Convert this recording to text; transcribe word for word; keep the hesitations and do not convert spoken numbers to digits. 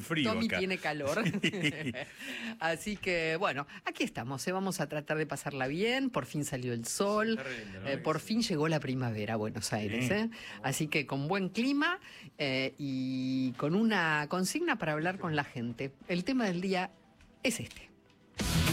frío Tommy acá. tiene calor. Así que, bueno, aquí estamos, ¿eh? Vamos a tratar de pasarla bien. Por fin salió el sol. Está re lindo, ¿no? Eh, por fin llegó la primavera a Buenos Aires. Sí. ¿eh? Así que con buen clima eh, y con una consigna para hablar con la gente. El tema del día es este.